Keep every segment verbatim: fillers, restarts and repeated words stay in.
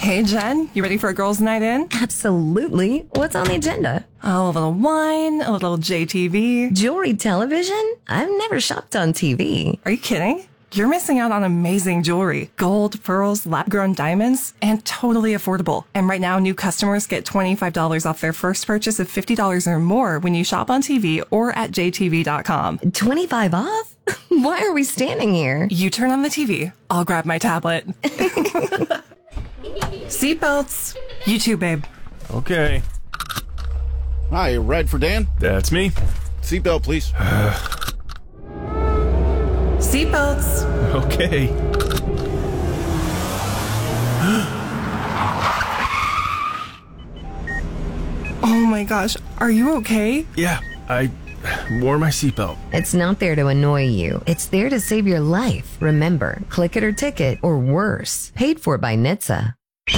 Hey, Jen, you ready for a girls' night in? Absolutely. What's on the agenda? Oh, a little wine, a little J T V. Jewelry television? I've never shopped on T V. Are you kidding? You're missing out on amazing jewelry. Gold, pearls, lab-grown diamonds, and totally affordable. And right now, new customers get twenty-five dollars off their first purchase of fifty dollars or more when you shop on T V or at j t v dot com. twenty-five off? Why are we standing here? You turn on the T V. I'll grab my tablet. Seatbelts. You too, babe. Okay. Hi, ride for Dan? That's me. Seatbelt, please. Seatbelts. Okay. Oh my gosh, are you okay? Yeah, I wore my seatbelt. It's not there to annoy you. It's there to save your life. Remember, click it or ticket, or worse. Paid for by N H T S A.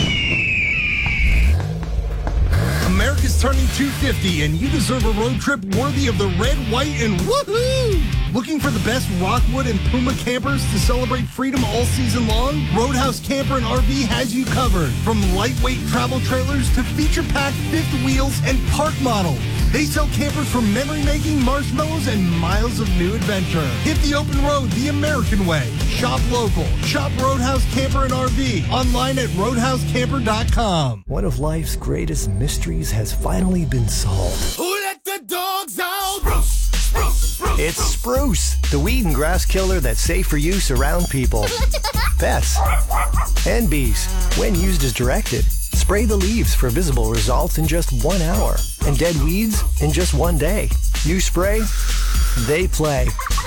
America's turning two fifty, and you deserve a road trip worthy of the red, white, and woohoo! Looking for the best Rockwood and Puma campers to celebrate freedom all season long? Roadhouse Camper and R V has you covered. From lightweight travel trailers to feature-packed fifth wheels and park models. They sell campers for memory-making, marshmallows, and miles of new adventure. Hit the open road the American way. Shop local. Shop Roadhouse Camper and R V. Online at roadhouse camper dot com. One of life's greatest mysteries has finally been solved. Who let the dogs out? It's Spruce, the weed and grass killer that's safe for use around people, pets, and bees. When used as directed, spray the leaves for visible results in just one hour, and dead weeds in just one day. You spray, they play.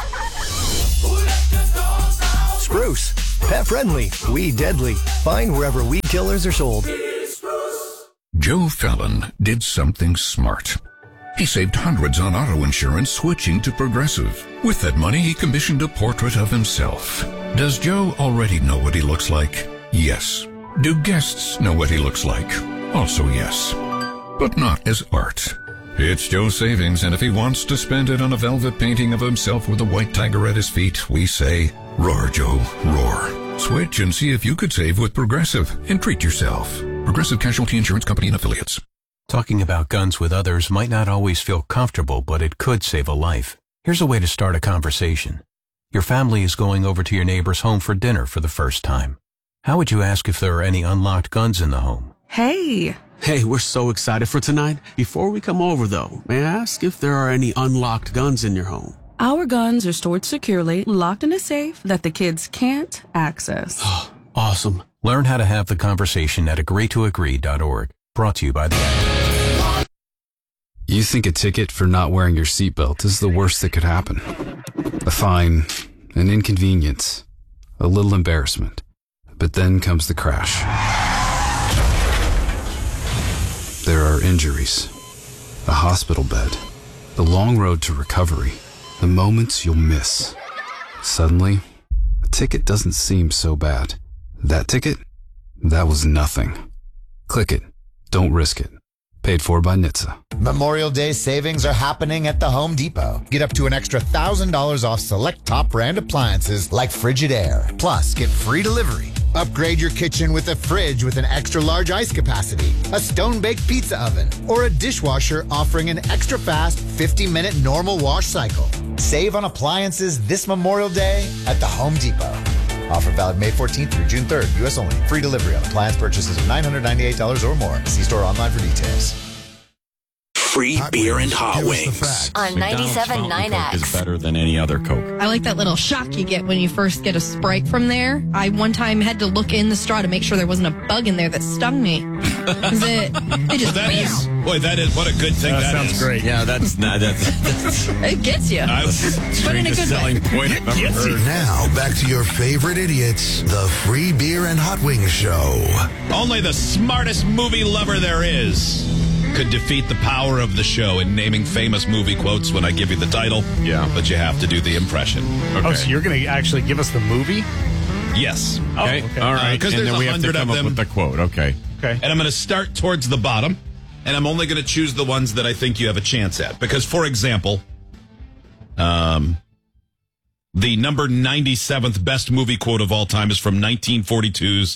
Spruce, pet friendly, weed deadly. Find wherever weed killers are sold. Joe Fallon did something smart. He saved hundreds on auto insurance switching to Progressive. With that money, he commissioned a portrait of himself. Does Joe already know what he looks like? Yes. Do guests know what he looks like? Also yes. But not as art. It's Joe's savings, and if he wants to spend it on a velvet painting of himself with a white tiger at his feet, we say, roar, Joe, roar. Switch and see if you could save with Progressive and treat yourself. Progressive Casualty Insurance Company and Affiliates. Talking about guns with others might not always feel comfortable, but it could save a life. Here's a way to start a conversation. Your family is going over to your neighbor's home for dinner for the first time. How would you ask if there are any unlocked guns in the home? Hey. Hey, we're so excited for tonight. Before we come over, though, may I ask if there are any unlocked guns in your home? Our guns are stored securely, locked in a safe that the kids can't access. Awesome. Learn how to have the conversation at agree to agree dot org. Brought to you by the Act. You think a ticket for not wearing your seatbelt is the worst that could happen. A fine, an inconvenience, a little embarrassment. But then comes the crash. There are injuries, a hospital bed, the long road to recovery, the moments you'll miss. Suddenly, a ticket doesn't seem so bad. That ticket? That was nothing. Click it. Don't risk it. Paid for by N H T S A. Memorial Day savings are happening at the Home Depot. Get up to an extra one thousand dollars off select top brand appliances like Frigidaire. Plus, get free delivery. Upgrade your kitchen with a fridge with an extra large ice capacity, a stone-baked pizza oven, or a dishwasher offering an extra fast fifty minute normal wash cycle. Save on appliances this Memorial Day at the Home Depot. Offer valid May fourteenth through June third. U S only. Free delivery on appliance purchases of nine hundred ninety-eight dollars or more. See store online for details. Free beer and hot wings. On ninety-seven point nine X. Is better than any other Coke. I like that little shock you get when you first get a Sprite from there. I one time had to look in the straw to make sure there wasn't a bug in there that stung me. it, it just well, that is, boy, that is what a good thing that, that sounds is. great. Yeah, that's not that's, that's it gets you. I was but in a good selling way. point I've ever heard. Now back to your favorite idiots, the Free Beer and Hot Wings Show. Only the smartest movie lover there is could defeat the power of the show in naming famous movie quotes when I give you the title. Yeah. But you have to do the impression. Okay. Oh, so you're going to actually give us the movie? Yes. Okay. Oh, okay. All right. Because uh, and there's then we a have to hundred come of up them. with the quote. Okay. Okay. And I'm going to start towards the bottom, and I'm only going to choose the ones that I think you have a chance at. Because, for example, um, the number ninety-seventh best movie quote of all time is from nineteen forty-two's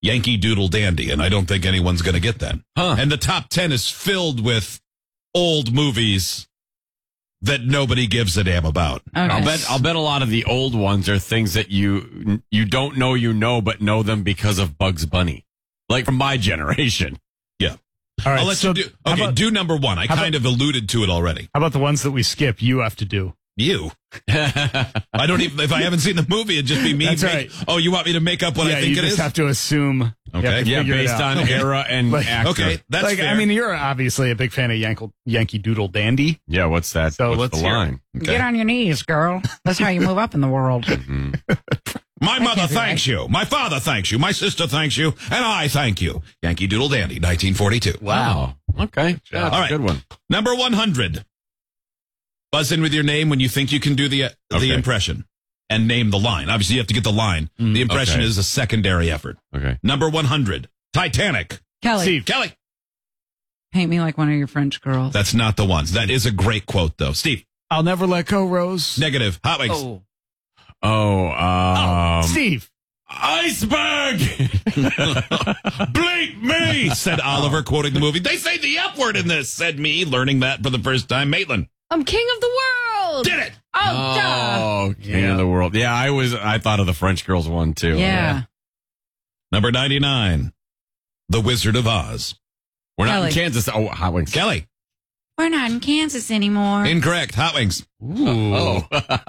Yankee Doodle Dandy, and I don't think anyone's going to get that. Huh. And the top ten is filled with old movies that nobody gives a damn about. Okay. I'll bet I'll bet a lot of the old ones are things that you you don't know you know, but know them because of Bugs Bunny. Like from my generation. Yeah. All right, I'll let so you do. how Okay, about- do number one. I how kind about- of alluded to it already. How about the ones that we skip? You have to do. You. I don't even, if I haven't seen the movie, it'd just be me. That's make- right. Oh, you want me to make up what yeah, I think you it just is? have to assume. you have Okay. to Yeah, figure it based out. on Okay. era and Like- actor. Okay, that's like, fair. I mean, you're obviously a big fan of Yankee, Yankee Doodle Dandy. Yeah, what's that? So what's let's the hear it. line? Okay. Get on your knees, girl. That's how you move up in the world. My mother can't do thanks you. My father thanks you. My sister thanks you. And I thank you. Yankee Doodle Dandy, nineteen forty-two. Wow. Okay. Yeah, that's All a right. good one. Number one hundred. Buzz in with your name when you think you can do the uh, the Okay. impression and name the line. Obviously, you have to get the line. The impression okay. is a secondary effort. Okay. Number one hundred. Titanic. Kelly, Steve. Kelly. paint me like one of your French girls. That's not the ones. That is a great quote, though. Steve. I'll never let go, Rose. Negative. Hot Wings. Oh. Oh, um, Steve. Iceberg. Blink me, said Oliver, quoting the movie. They say the F word in this, said me, learning that for the first time. Maitland. I'm king of the world. Did it. Oh, duh. Oh, King Yeah. of the World. Yeah, I was. I thought of the French Girls one too. Yeah. Number ninety-nine. The Wizard of Oz. We're not Kelly. in Kansas. Oh, Hot Wings. Kelly. We're not in Kansas anymore. Incorrect. Hot Wings. Ooh. Oh.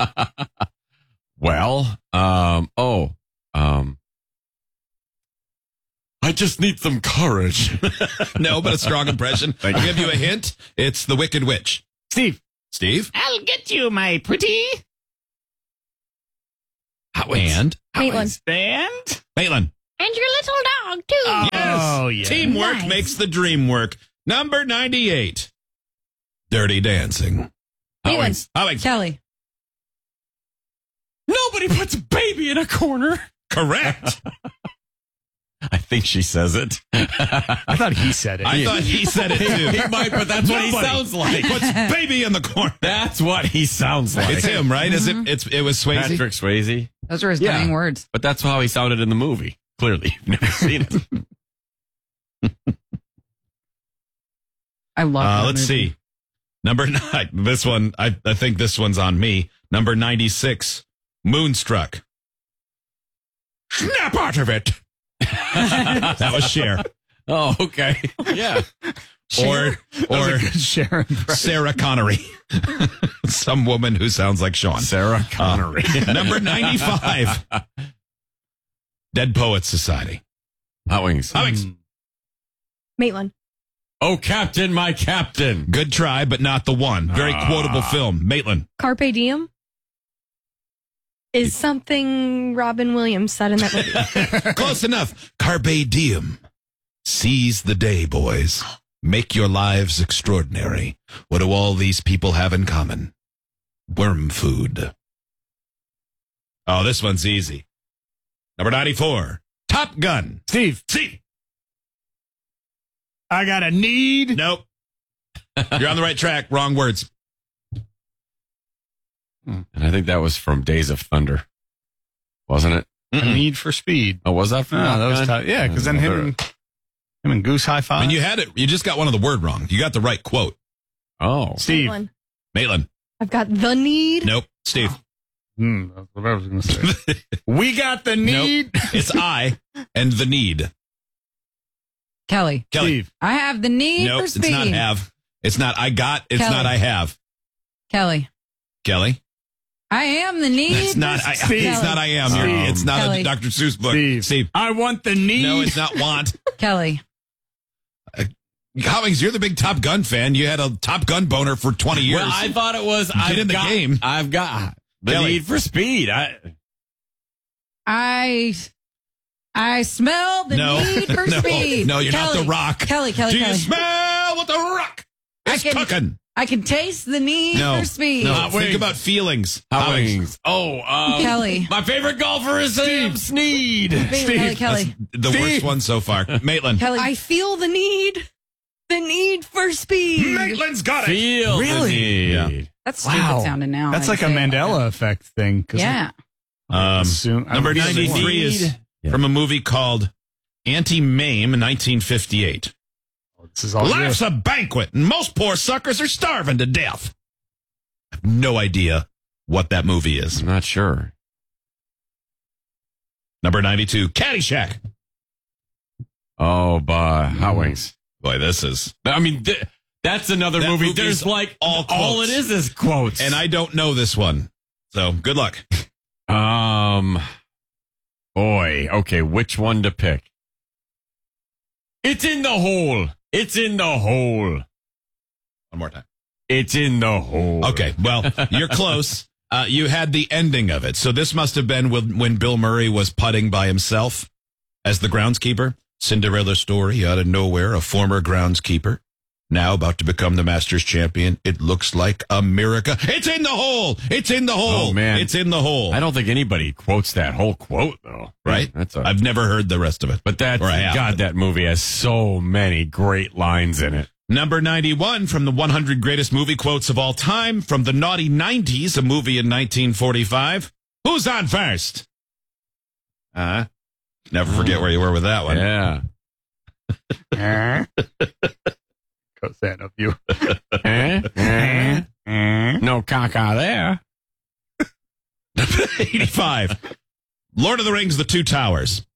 Well, um, oh, um, I just need some courage. No, but a strong impression. I'll give you a hint. It's The Wicked Witch. Steve. Steve. I'll get you, my pretty. Hot Wings. And Maitland. Stand. Maitland. And your little dog, too. Yes. Oh, yeah. Teamwork Nice. makes the dream work. Number ninety-eight. Dirty Dancing. Hot Maitland. Wings. Hot Wings. Kelly. Nobody puts a baby in a corner. Correct. I think she says it. I thought he said it. I thought he said it too. He might, but that's what he Nobody sounds like. puts baby in the corner. That's what he sounds like. It's him, right? Is it? It's it was Swayze. Patrick Swayze. Those were his Yeah. dying words. But that's how he sounded in the movie. Clearly, you've never seen it. I love Uh, that let's movie. see. Number nine. This one, I, I think this one's on me. Number ninety-six. Moonstruck. Snap out of it. That was Cher. Oh, okay. Yeah. Or or Sharon. Sarah Connery. Some woman who sounds like Sean. Sarah Connery. Uh, number ninety-five. Dead Poets Society. Hot Wings. Hot Wings. Maitland. Oh, Captain, my Captain. Good try, but not the one. Very Ah. quotable film. Maitland. Carpe diem is something Robin Williams said in that movie. Close enough. Carpe diem. Seize the day, boys. Make your lives extraordinary. What do all these people have in common? Worm food. Oh, this one's easy. Number ninety-four. Top Gun. Steve. Steve. I got a need. Nope. You're on the right track. Wrong words. And I think that was from Days of Thunder. Wasn't it? A need for speed. Oh, was that from No, Top that was Gun? top, yeah, because then him and, him and Goose high five. And you had it. You just got one of the word wrong. You got the right quote. Oh. Steve. Maitland. Maitland. I've got the need. Nope. Steve. Hmm, that's what I was going to say. We got the need. Nope. It's I and the need. Kelly. Kelly. Steve. I have the need Nope. for It's speed. not have. It's not I got. It's Kelly. not I have. Kelly. Kelly. I am the need. It's not. for I, speed. it's not. I am. You're- Um, it's not Kelly. a Doctor Seuss book. Steve. Steve. I want the need. No, it's not want. Kelly. Hollings, you're the big Top Gun fan. You had a Top Gun boner for twenty years. Well, I thought it was. Get I've in the got, game. I've got the Kelly. need for speed. I. I I smell the no, need for no, speed. no, you're Kelly. not the Rock. Kelly, Kelly, Do Kelly. you smell what the Rock I is can- cooking? I can taste the need No, for speed. no. Hot Think wings. about feelings. Hot Hollings. Wings. Oh, um, Kelly. My favorite golfer is Sam Snead. Kelly, Kelly. The Steve. worst one so far. Maitland. Kelly. I feel the need. The need for speed. Maitland's got it. Feel Really? the need. Yeah. That's stupid Wow. sounding now. That's I like a say it Mandela that. effect thing. 'cause Yeah. Um, assume- I number would feel the ninety-three need. is Yeah. from a movie called Anti-Mame, nineteen fifty-eight. Oh, this is all Life's good. a banquet, and most poor suckers are starving to death. I have no idea what that movie is. I'm not sure. Number ninety-two, Caddyshack. Oh, by Hot Wings. Boy, this is... I mean, th- that's another That movie. movie's There's like, all all it quotes. is is quotes. And I don't know this one. So, good luck. Um, boy, okay, which one to pick? It's in the hole. It's in the hole. One more time. It's in the hole. Okay, well, you're close. Uh, you had the ending of it. So this must have been when, when Bill Murray was putting by himself as the groundskeeper. Cinderella story out of nowhere, a former groundskeeper, now about to become the Masters champion. It looks like America. It's in the hole. It's in the hole. Oh, man. It's in the hole. I don't think anybody quotes that whole quote, though. Right? That's a, I've never heard the rest of it. But that, Or I have. God, that movie has so many great lines in it. Number ninety-one from the one hundred greatest movie quotes of all time from the Naughty nineties, a movie in nineteen forty-five. Who's on first? Uh, never forget where you were with that one. Yeah. Cause that of you. Eh? Eh? No caca there. eighty-five. Lord of the Rings, The Two Towers.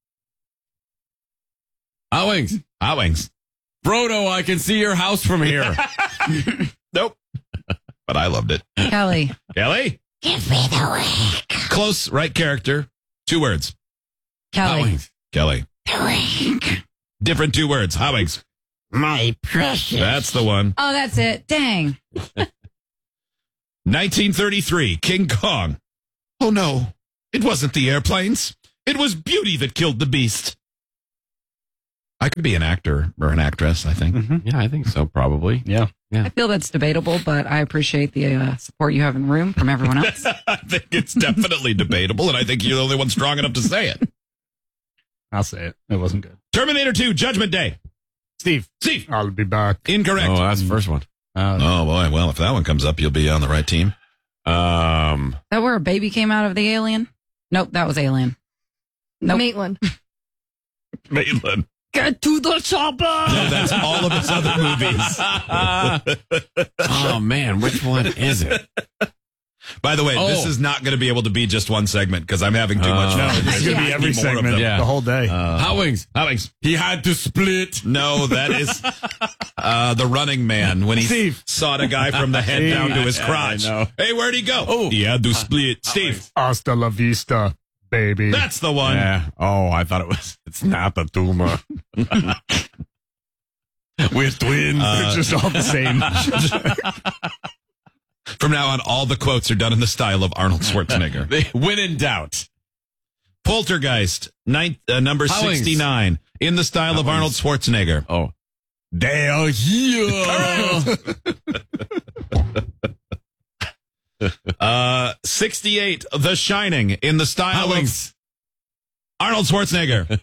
Hot Wings. Hot Wings. Frodo, I can see your house from here. Nope. But I loved it. Kelly. Kelly? Give me the wink. Close, right character. Two words. Kelly. Hot Wings. Kelly. The wink. Different two words. Hot Wings. My precious. That's the one. Oh, that's it. Dang. nineteen thirty-three, King Kong. Oh no, it wasn't the airplanes. It was beauty that killed the beast. I could be an actor or an actress, I think. Mm-hmm. Yeah, I think so, probably. Yeah. Yeah. I feel that's debatable, but I appreciate the uh, support you have in the room from everyone else. I think it's definitely debatable, and I think you're the only one strong enough to say it. I'll say it. It wasn't good. Terminator two, Judgment Day. Steve. Steve. I'll be back. Incorrect. Oh, that's the first one. Uh, Oh, boy. Well, if that one comes up, you'll be on the right team. Um, Is that where a baby came out of the alien? Nope, that was Alien. Nope. Maitland. Maitland. Get to the chopper! No, that's all of his other movies. oh, man, which one is it? By the way, Oh. this is not going to be able to be just one segment because I'm having too much Uh, fun. This is going to be Yeah. every More of segment them. Yeah. the whole day. Uh, Hot Wings. Hot Wings. He had to split. No, that is uh, the Running Man when he Steve. sawed a guy from the head Steve. down to his I- I crotch. know. Hey, where'd he go? Oh. He had to split. Steve. Hasta la vista, baby. That's the one. Yeah. Oh, I thought it was. It's not a tumor. We're twins. Uh, They're just all the same. From now on, all the quotes are done in the style of Arnold Schwarzenegger. They, when in doubt. Poltergeist, ninth, uh, number Hot Wings. sixty-nine, in the style Hot of Arnold Wings. Schwarzenegger. Oh. They are here. Uh, sixty-eight, The Shining, in the style Hot of Wings. Arnold Schwarzenegger.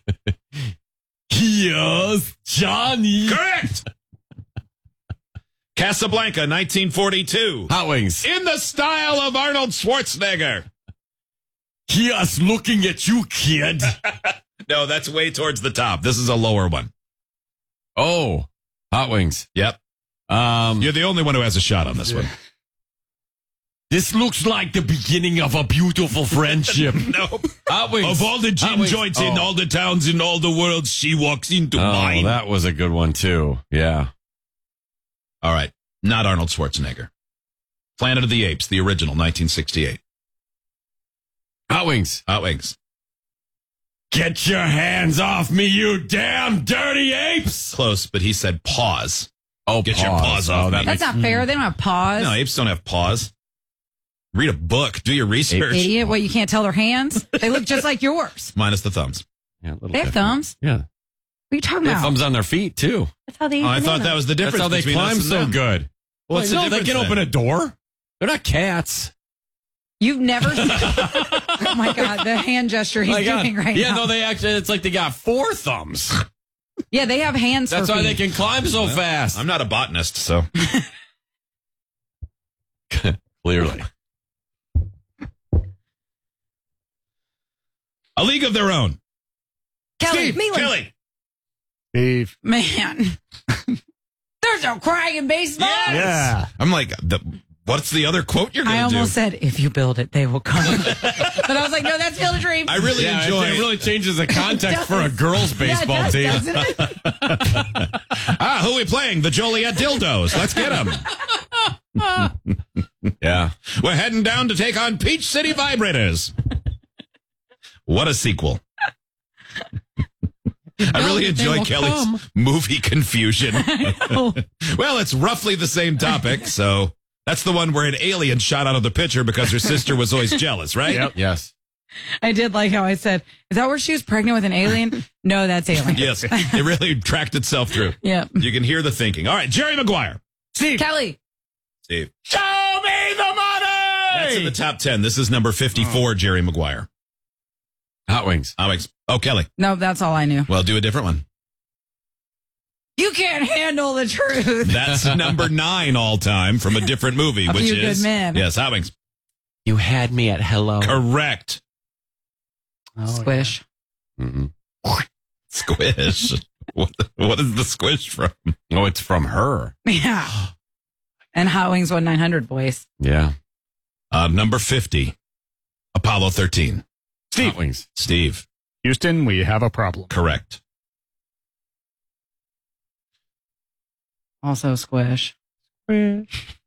Here's Johnny. Correct. Casablanca, nineteen forty-two. Hot Wings. In the style of Arnold Schwarzenegger. Here's looking at you, kid. No, that's way towards the top. This is a lower one. Oh, Hot Wings. Yep. Um, You're the only one who has a shot on this one. This looks like the beginning of a beautiful friendship. No. Hot Wings. Of all the Hot gin Wings. joints in Oh. all the towns in all the world, she walks into Oh, mine. that was a good one too. Yeah. All right. Not Arnold Schwarzenegger. Planet of the Apes, the original, nineteen sixty-eight. Hot Wings. Hot Wings. Get your hands off me, you damn dirty apes! Close, but he said pause. Oh, Get your paws off Oh, that me. That's not fair. They don't have paws. No, apes don't have paws. Read a book. Do your research. Idiot. What, you can't tell their hands? They look just like yours. Minus the thumbs. Yeah, a little They have different. thumbs. Yeah. What are you talking They have about? thumbs on their feet too. That's how they eat Oh, I thought bananas. that was the difference That's how they between climb us and so them. good. What's the no, they difference can then? open a door. They're not cats. You've never seen. Oh my God, the hand gesture he's My God. doing right yeah, now. no, they actually, it's like they got four thumbs. Yeah, they have hands That's for why feet. they can climb so Well, fast. I'm not a botanist, so. Clearly. A League of Their Own. Kelly, Steve, Maitland. Kelly. Steve. Man. There's no crying in baseball. Yes. Yeah. I'm like, the, what's the other quote you're going I to do? almost said, if you build it, they will come. But I was like, no, that's Field of Dreams. I really yeah, enjoy it. It really changes the context It for a does. girls' baseball yeah, it team. does, doesn't it? Ah, who are we playing? The Joliet Dildos. Let's get them. Yeah. We're heading down to take on Peach City Vibrators. What a sequel. I really enjoy Kelly's come. movie confusion. Oh. Well, it's roughly the same topic, so that's the one where an alien shot out of the picture because her sister was always jealous, right? Yep. Yes. I did like how I said, is that where she was pregnant with an alien? No, that's alien. Yes, it really tracked itself through. Yeah. You can hear the thinking. All right, Jerry Maguire. Steve. Kelly. Steve. Show me the money! That's in the top ten. This is number fifty-four, oh. Jerry Maguire. Hot Wings. Hot Wings. Oh, Kelly. No, that's all I knew. Well, do a different one. You can't handle the truth. That's number nine all time from a different movie, A which Few is Good Men. Yes, Hot Wings. You had me at hello. Correct. Oh, Squish. Yeah. Mm-hmm. Squish. What, what is the squish from? Oh, it's from her. Yeah. And Hot Wings one nine hundred voice. Yeah. Uh, number fifty, Apollo thirteen. Steve. Hot Wings. Steve. Houston, we have a problem. Correct. Also Squish. Squish.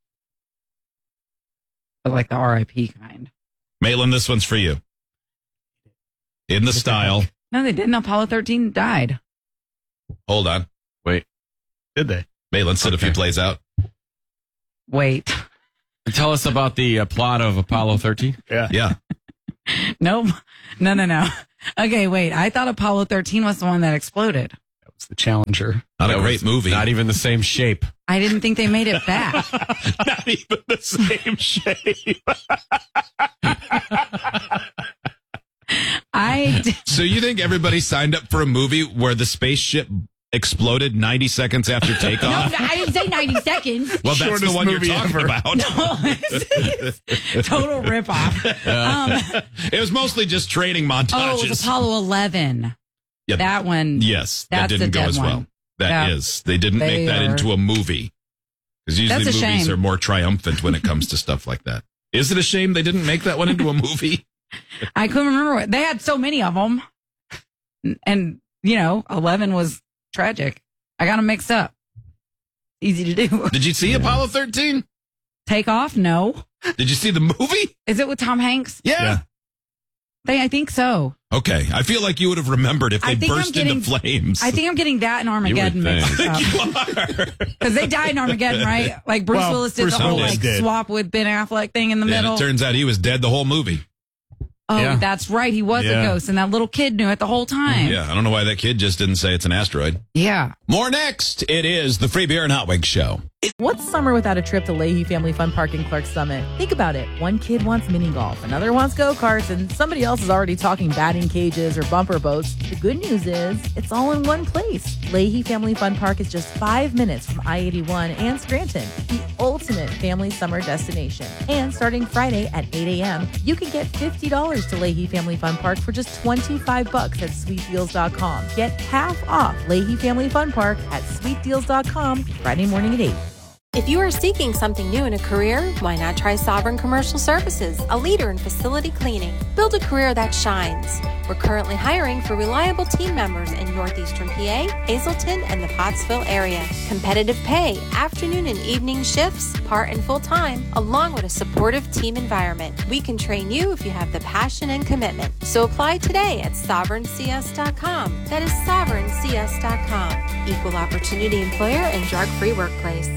But like the R I P kind. Maitland, this one's for you. In the style. No, they didn't. Apollo thirteen died. Hold on. Wait. Did they? Maitland, sit Okay. a few plays out. Wait. Tell us about the uh, plot of Apollo thirteen. Yeah. Yeah. Nope. No, no, no. Okay, wait. I thought Apollo thirteen was the one that exploded. That was the Challenger. Not That a great was movie. Not even the same shape. I didn't think they made it back. Not even the same shape. I d- So you think everybody signed up for a movie where the spaceship exploded ninety seconds after no, takeoff? I didn't say ninety seconds. Well, that's the Shortest one you're movie talking ever. about. Total ripoff. Um, It was mostly just training montages. oh, it was Apollo eleven. Yeah, That one. yes, that That's didn't the go dead as well. one. That Yeah. is. They didn't They make that are- into a movie. Because usually That's a movies shame. are more triumphant when it comes to stuff like that. Is it a shame they didn't make that one into a movie? I couldn't remember what they had so many of them, and you know, eleven was tragic. I got them mixed up. Easy to do. Did you see Apollo thirteen? Take off? No. Did you see the movie? Is it with Tom Hanks? Yeah. Yeah. They, I think so. Okay. I feel like you would have remembered if I they think I'm burst getting- into flames. I think I'm getting that and Armageddon think. mixed up you are. because they died in Armageddon, right? Like Bruce Well, Willis did Bruce the whole Willis like did. swap with Ben Affleck thing in the And middle. it turns out he was dead the whole movie. oh, Yeah. that's right. He was Yeah. a ghost, and that little kid knew it the whole time. Yeah. I don't know why that kid just didn't say it's an asteroid. Yeah. More next. It is the Free Beer and Hot Wings Show. What's summer without a trip to Leahy Family Fun Park in Clark Summit? Think about it. One kid wants mini golf, another wants go-karts, and somebody else is already talking batting cages or bumper boats. The good news is it's all in one place. Leahy Family Fun Park is just five minutes from I eighty-one and Scranton, the ultimate family summer destination. And starting Friday at eight a.m., you can get fifty dollars to Leahy Family Fun Park for just twenty-five bucks at sweet deals dot com. Get half off Leahy Family Fun Park at sweet deals dot com Friday morning at eight. If you are seeking something new in a career, why not try Sovereign Commercial Services, a leader in facility cleaning? Build a career that shines. We're currently hiring for reliable team members in northeastern P A, Hazleton, and the Pottsville area. Competitive pay, afternoon and evening shifts, part and full time, along with a supportive team environment. We can train you if you have the passion and commitment. So apply today at sovereign c s dot com. That is sovereign c s dot com. Equal opportunity employer and drug-free workplace.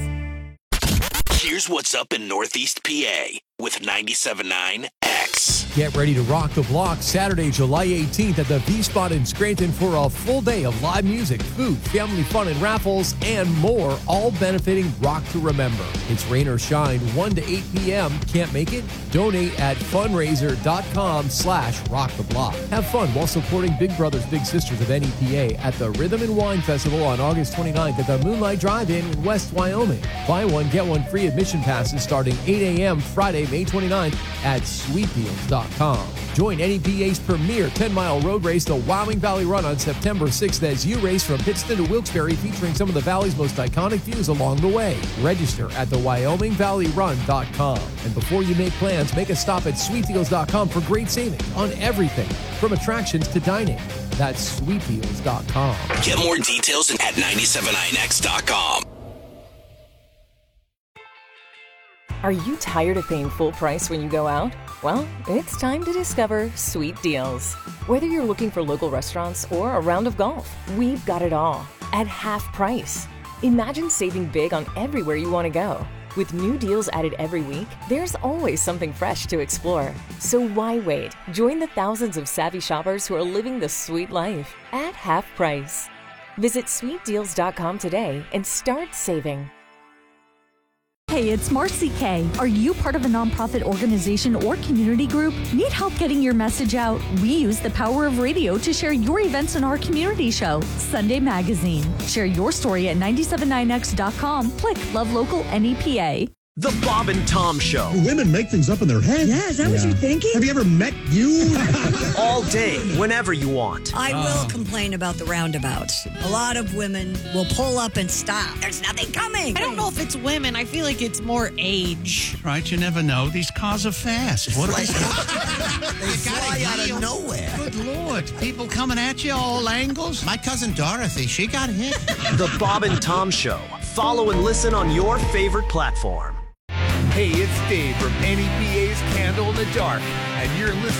Here's what's up in Northeast P A with ninety-seven point nine X. Get ready to rock the block Saturday, July eighteenth at the V-Spot in Scranton for a full day of live music, food, family fun, and raffles, and more, all benefiting Rock to Remember. It's rain or shine, one to eight p.m. Can't make it? Donate at fundraiser.com slash rock the block. Have fun while supporting Big Brothers Big Sisters of N E P A at the Rhythm and Wine Festival on August twenty-ninth at the Moonlight Drive-In in West Wyoming. Buy one, get one free admission passes starting eight a.m. Friday, May twenty-ninth at sweet deals dot dot com. Join N E P A's premier ten-mile road race, the Wyoming Valley Run, on September sixth as you race from Pittston to Wilkes-Barre, featuring some of the valley's most iconic views along the way. Register at the wyoming valley run dot com. And before you make plans, make a stop at sweet deals dot com for great savings on everything from attractions to dining. That's sweet deals dot com. Get more details at nine seven nine x dot com. Are you tired of paying full price when you go out? Well, it's time to discover Sweet Deals. Whether you're looking for local restaurants or a round of golf, we've got it all at half price. Imagine saving big on everywhere you want to go. With new deals added every week, there's always something fresh to explore. So why wait? Join the thousands of savvy shoppers who are living the sweet life at half price. Visit sweet deals dot com today and start saving. Hey, it's Marcy K. Are you part of a nonprofit organization or community group? Need help getting your message out? We use the power of radio to share your events in our community show, Sunday Magazine. Share your story at nine seven nine x dot com. Click Love Local N E P A. The Bob and Tom Show. Women make things up in their head. Yeah, is that yeah. what you're thinking? Have you ever met you? All day, whenever you want. I will complain about the roundabouts. A lot of women will pull up and stop. There's nothing coming. I don't know if it's women. I feel like it's more age. Right, you never know. These cars are fast. What are they? They fly out of nowhere. Good Lord. People coming at you all angles. My cousin Dorothy, she got hit. The Bob and Tom Show. Follow and listen on your favorite platform. Hey, it's Dave from N E P A's Candle in the Dark, and you're listening